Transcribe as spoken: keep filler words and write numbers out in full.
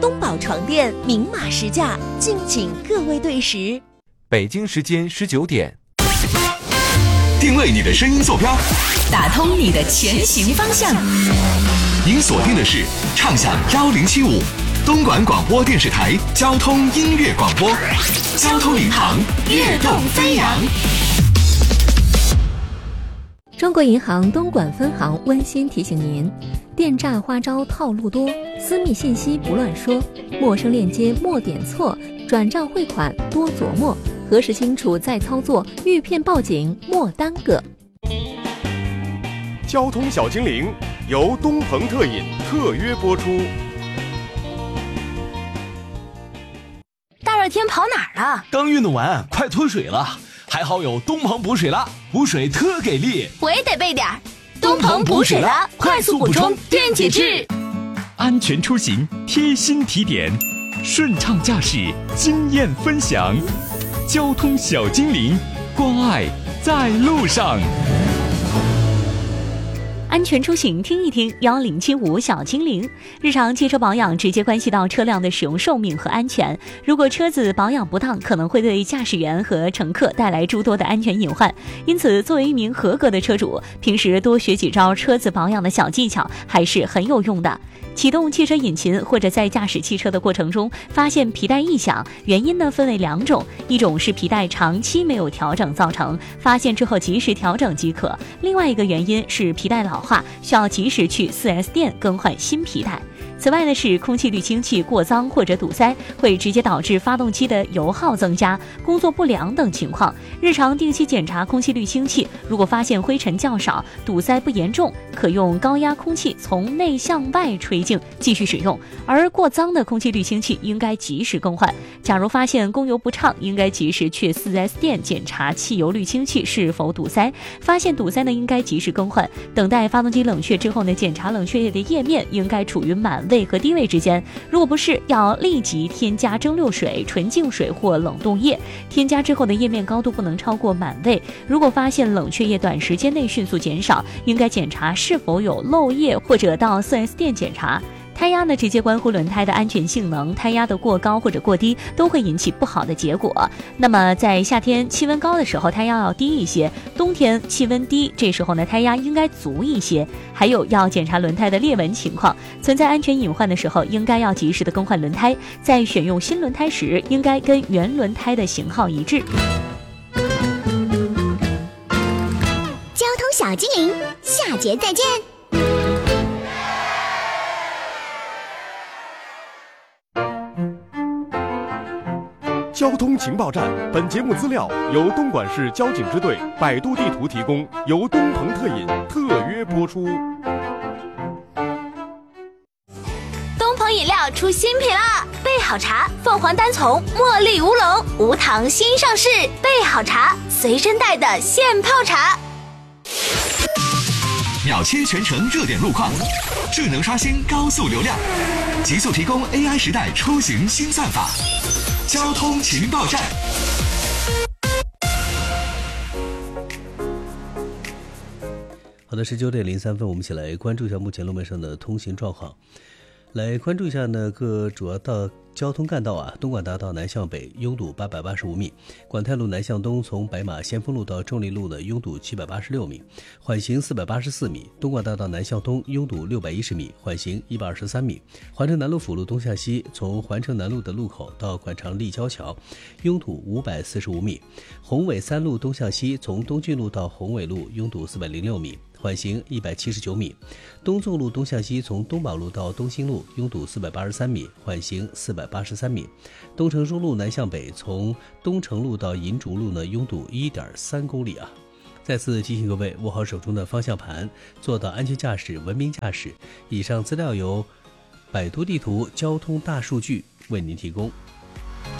东宝床垫明码实价，敬请各位对时。 北京时间十九点， 定位你的声音坐标， 打通你的前行方向。 您锁定的是畅享幺零七五东莞广播电视台交通音乐广播，交通领航，跃动飞扬。 中国银行东莞分行温馨提醒您：电诈花招套路多，私密信息不乱说，陌生链接莫点错，转账汇款多琢磨，核实清楚再操作，遇骗报警莫耽搁。 交通小精灵由东鹏特饮特约播出。 大热天跑哪儿了？ 刚运动完，快脱水了。还好有东鹏补水了，补水特给力。 我也得备点儿。东鹏补水了，快速补充电解质。 安全出行贴心提点，顺畅驾驶经验分享，交通小精灵，关爱在路上。 安全出行听一听，幺零七五小精灵。日常汽车保养直接关系到车辆的使用寿命和安全，如果车子保养不当，可能会对驾驶员和乘客带来诸多的安全隐患。因此作为一名合格的车主，平时多学几招车子保养的小技巧还是很有用的。启动汽车引擎或者在驾驶汽车的过程中发现皮带异响，原因呢分为两种，一种是皮带长期没有调整造成，发现之后及时调整即可；另外一个原因是皮带老化，需要及时去 四 S 店更换新皮带。此外呢，是空气滤清器过脏或者堵塞，会直接导致发动机的油耗增加、工作不良等情况。日常定期检查空气滤清器，如果发现灰尘较少、堵塞不严重，可用高压空气从内向外吹净继续使用。而过脏的空气滤清器应该及时更换。假如发现供油不畅，应该及时去 四 S 店检查汽油滤清器是否堵塞。发现堵塞呢，应该及时更换。等待发动机冷却之后呢，检查冷却液的液面应该处于满位和低位之间，如果不是，要立即添加蒸馏水、纯净水或冷冻液。添加之后的液面高度不能超过满位。如果发现冷却液短时间内迅速减少，应该检查是否有漏液，或者到 四 S 店检查。胎压呢，直接关乎轮胎的安全性能，胎压的过高或者过低都会引起不好的结果。那么在夏天气温高的时候，胎压要低一些；冬天气温低，这时候呢胎压应该足一些。还有要检查轮胎的裂纹情况，存在安全隐患的时候，应该要及时的更换轮胎。在选用新轮胎时，应该跟原轮胎的型号一致。 交通小精灵，下节再见。 交通情报站，本节目资料由东莞市交警支队百度地图提供，由东鹏特饮特约播出。 东鹏饮料出新品啦！备好茶，凤凰单丛茉莉乌龙无糖新上市，备好茶，随身带的现泡茶。 秒切全程热点路况，智能刷新高速流量，极速提供 A I 时代出行新算法。交通情报站。 好的，十九点零三分，我们一起来关注一下目前路面上的通行状况。来关注一下呢各主要道交通干道啊，东莞大道南向北拥堵八百八十五米，广泰路南向东从白马先锋路到重力路的拥堵七百八十六米，缓行四百八十四米，东莞大道南向东拥堵六百一十米，缓行一百二十三米，环城南路辅路东向西从环城南路的路口到馆场立交桥拥堵五百四十五米，宏伟三路东向西从东郡路到宏伟路拥堵四百零六米，缓行一百七十九米，东纵路东向西从东宝路到东兴路拥堵四百八十三米，缓行四百八十三米，东成中路南向北从东成路到银竹路呢拥堵 一点三公里啊。再次提醒各位握好手中的方向盘，做到安全驾驶、文明驾驶。以上资料由百度地图交通大数据为您提供。